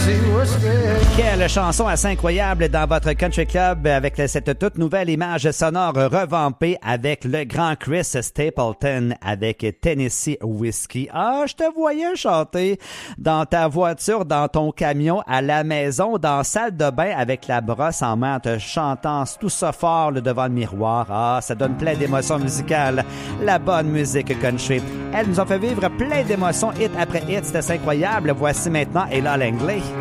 Quelle chanson assez incroyable dans votre country club avec cette toute nouvelle image sonore revampée avec le grand Chris Stapleton avec Tennessee Whiskey. Ah, je te voyais chanter dans ta voiture, dans ton camion, à la maison, dans la salle de bain avec la brosse en main, te chantant tout ça fort là, devant le miroir. Ah, ça donne plein d'émotions musicales. La bonne musique country. Elle nous a fait vivre plein d'émotions hit après hit. C'était incroyable. Voici maintenant Ella Langley.